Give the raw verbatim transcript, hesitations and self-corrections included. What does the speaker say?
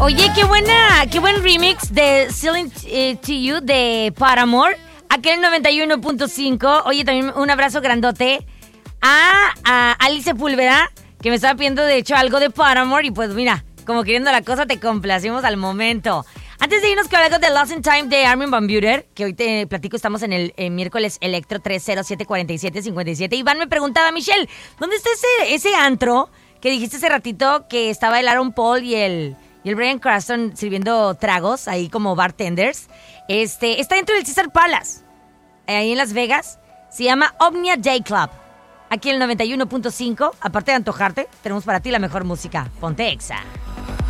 Oye, qué buena, qué buen remix de Selling eh, to You de Paramore. Aquel noventa y uno punto cinco. Oye, también un abrazo grandote a, a Alice Púlveda, que me estaba pidiendo de hecho algo de Paramore. Y pues mira, como queriendo la cosa, te complacimos al momento. Antes de irnos con algo de Lost in Time de Armin van Buuren, que hoy te platico, estamos en el eh, miércoles Electro tres cero siete cuatro siete cinco siete. Iván me preguntaba, Michelle, ¿dónde está ese, ese antro que dijiste hace ratito que estaba el Aaron Paul y el... y el Bryan Cranston sirviendo tragos ahí como bartenders? Este, está dentro del Caesar Palace, ahí en Las Vegas. Se llama Omnia Day Club. Aquí en el noventa y uno punto cinco. Aparte de antojarte, tenemos para ti la mejor música. Ponte Exa.